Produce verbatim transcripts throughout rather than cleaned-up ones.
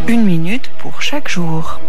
Une minute pour chaque jour.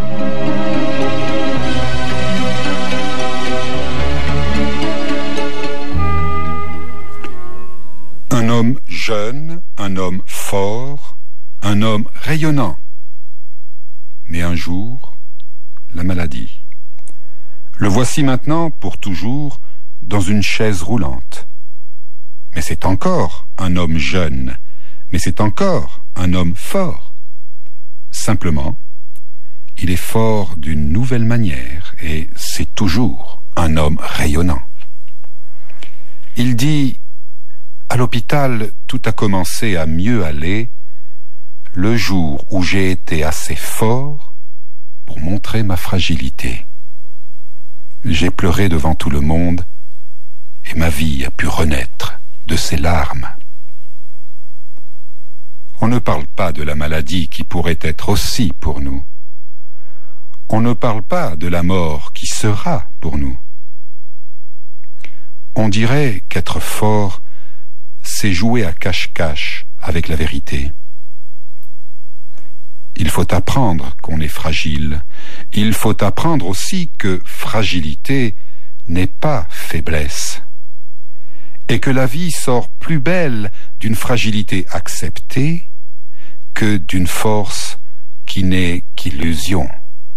Un homme jeune, un homme fort, un homme rayonnant. Mais un jour, la maladie. Le voici maintenant, pour toujours, dans une chaise roulante. Mais c'est encore un homme jeune, mais c'est encore un homme fort. Simplement, il est fort d'une nouvelle manière et c'est toujours un homme rayonnant. Il dit « À l'hôpital, tout a commencé à mieux aller le jour où j'ai été assez fort pour montrer ma fragilité. J'ai pleuré devant tout le monde et ma vie a pu renaître de ses larmes. » On ne parle pas de la maladie qui pourrait être aussi pour nous. On ne parle pas de la mort qui sera pour nous. On dirait qu'être fort, c'est jouer à cache-cache avec la vérité. Il faut apprendre qu'on est fragile. Il faut apprendre aussi que fragilité n'est pas faiblesse. Et que la vie sort plus belle d'une fragilité acceptée que d'une force qui n'est qu'illusion.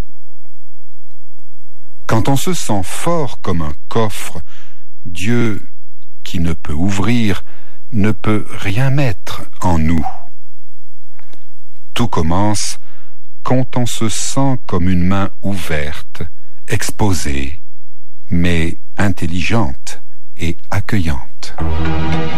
Quand on se sent fort comme un coffre, Dieu, qui ne peut ouvrir, ne peut rien mettre en nous. Tout commence quand on se sent comme une main ouverte, exposée, mais intelligente et accueillante.